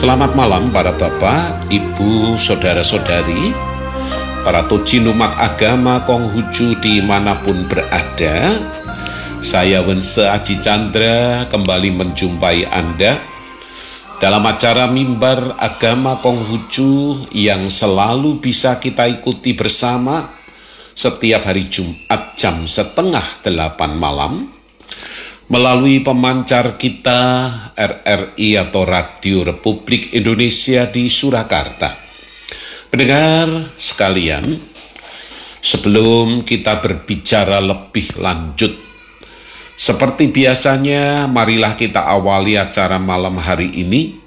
Selamat malam para bapak, ibu, saudara-saudari, para toji umat agama Konghucu dimanapun berada. Saya Wense Aji Chandra kembali menjumpai Anda dalam acara Mimbar Agama Konghucu yang selalu bisa kita ikuti bersama setiap hari Jumat jam 7:30 malam melalui pemancar kita RRI atau Radio Republik Indonesia di Surakarta. Pendengar sekalian, sebelum kita berbicara lebih lanjut, seperti biasanya marilah kita awali acara malam hari ini